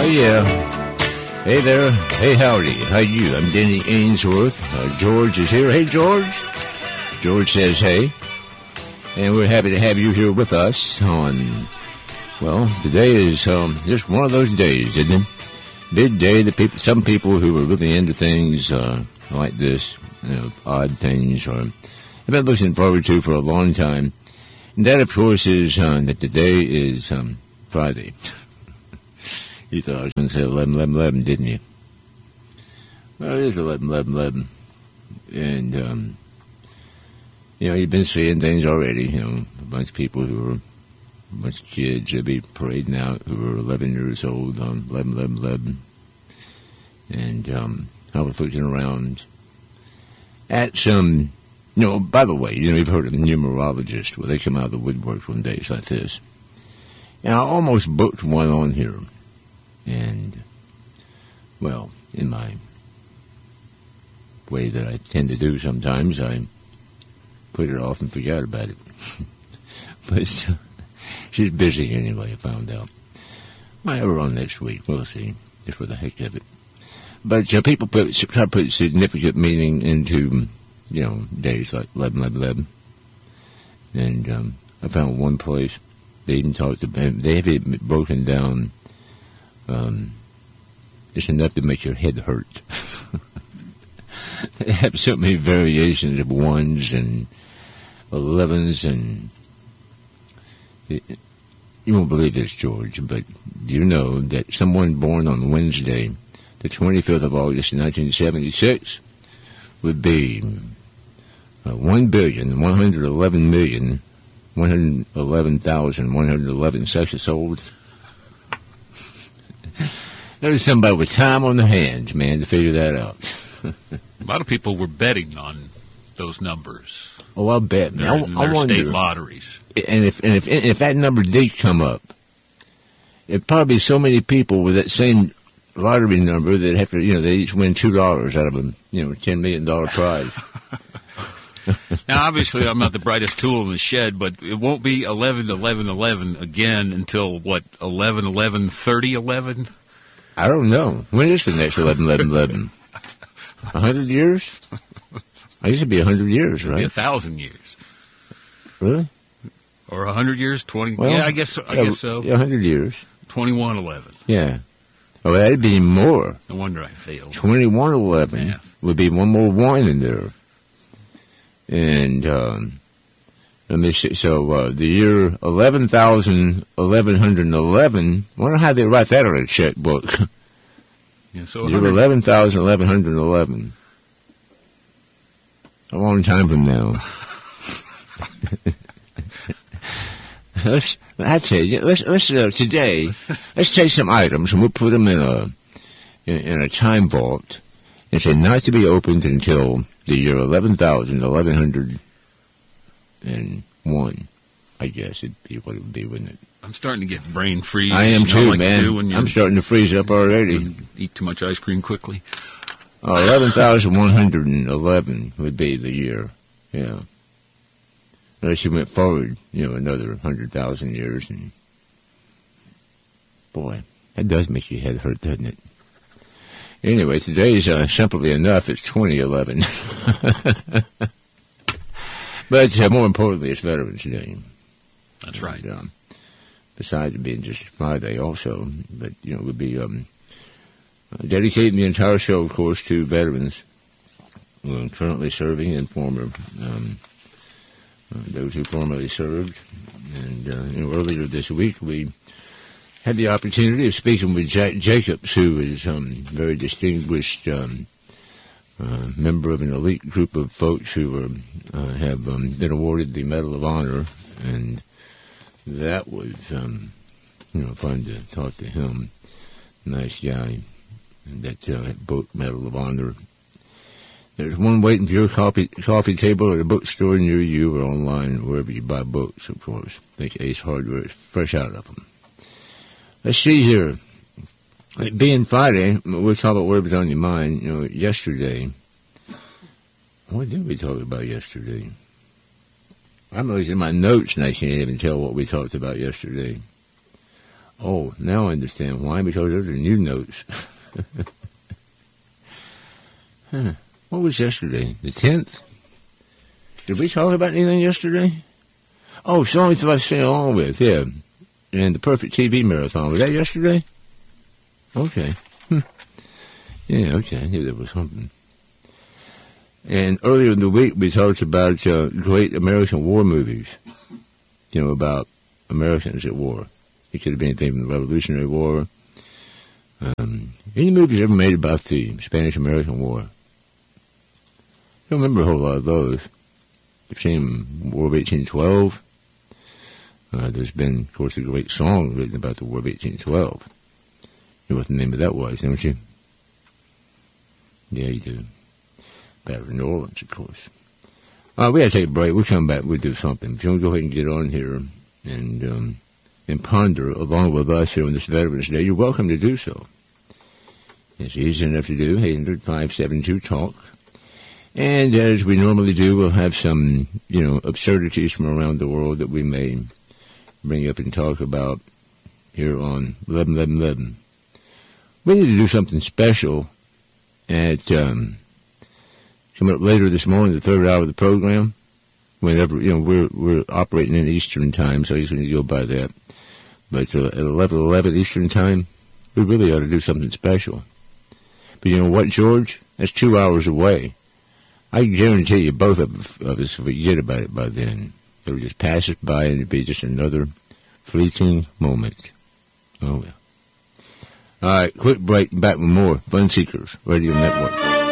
yeah. Hey there. Hey, howdy. How you? I'm Denny Ainsworth. George is here. Hey, George. George says hey. And we're happy to have you here with us on, well, today is just one of those days, isn't it? Big day. Some people who are really into things like this, odd things, or have been looking forward to for a long time. And that, of course, is that today is Friday. You thought I was going to say 11/11/11, didn't you? Well, it is 11/11/11. And, you've been seeing things already. A bunch of people a bunch of kids will be parading out who are 11 years old on 11/11/11. And I was looking around at some, by the way, you've heard of the numerologists where they come out of the woodwork on days like this. And I almost booked one on here. And, well, in my way that I tend to do sometimes, I put it off and forgot about it. But she's busy anyway, I found out. Might have her on next week. We'll see, just for the heck of it. But people try to put significant meaning into, days like 11/11/11. And I found one place, they even talked about, they have it broken down. It's enough to make your head hurt. They have so many variations of ones and 11s, and you won't believe this, George, but do you know that someone born on Wednesday, the 25th of August, 1976, would be 1,111,111,111 seconds old? There's somebody with time on their hands, man, to figure that out. A lot of people were betting on those numbers. Oh, I'll bet, man. I wonder, state lotteries. And if that number did come up, it'd probably be so many people with that same lottery number that have to, they each win $2 out of a, $10 million prize. Now, obviously, I'm not the brightest tool in the shed, but it won't be 11/11/11 again until, 11/11/30/11? I don't know. When is the next 11/11/11? 100 years? I used to be 100 years, right? 1,000 years. Really? Or 100 years? 20? Well, yeah, I guess so. Yeah, 100 years. 21/11. Yeah. Oh, that'd be more. No wonder I failed. 21/11 would be one more one in there. And let me see. So the year 11,1111. I wonder how they write that on a checkbook. Yeah, so year 11,1111. A long time from now. Let's today. Let's take some items and we'll put them in a time vault and say not to be opened until the year 11,1101. I guess it'd be what it would be, wouldn't it? I'm starting to get brain freeze. I am too, like man. I'm starting to freeze up already. Eat too much ice cream quickly. 11,111 would be the year. Yeah. Unless you went forward, another 100,000 years, and boy, that does make your head hurt, doesn't it? Anyway, today's simply enough. It's 2011. But more importantly, it's Veterans Day. That's right. And, besides it being just Friday also, but, we'll be dedicating the entire show, of course, to veterans currently serving and former, those who formerly served. And earlier this week, we had the opportunity of speaking with Jack Jacobs, who is a very distinguished member of an elite group of folks who have been awarded the Medal of Honor, and that was fun to talk to him. Nice guy. That book, Medal of Honor. There's one waiting for your coffee table at a bookstore near you or online, wherever you buy books, of course. I think Ace Hardware is fresh out of them. Let's see here. It being Friday, we'll talk about whatever's on your mind. Yesterday, what did we talk about yesterday? I'm looking at my notes and I can't even tell what we talked about yesterday. Oh, now I understand why, because those are new notes. Huh. What was yesterday? The 10th? Did we talk about anything yesterday? Oh, songs that I sing along with, yeah. And the Perfect TV Marathon. Was that yesterday? Okay. Yeah, okay. I knew there was something. And earlier in the week, we talked about great American war movies. You know, about Americans at war. It could have been anything from the Revolutionary War. Any movies ever made about the Spanish-American War? I don't remember a whole lot of those. I've seen War of 1812. There's been, of course, a great song written about the War of 1812. You know what the name of that was, don't you? Yeah, you do. Battle of New Orleans, of course. We gotta take a break. We'll come back. We'll do something. If you want to go ahead and get on here and ponder along with us here on this Veterans Day, you're welcome to do so. It's easy enough to do. 800-572-TALK. And as we normally do, we'll have some, absurdities from around the world that we may bring up and talk about here on 11-11-11. We need to do something special at coming up later this morning, the third hour of the program. Whenever we're operating in Eastern time, so he's going to go by that. But at 11:11 Eastern time, we really ought to do something special. But you know what, George? That's 2 hours away. I guarantee you, both of us forget about it by then. It'll just pass us by, and it'll be just another fleeting moment. Oh, well. All right, quick break, back with more Fun Seekers Radio Network.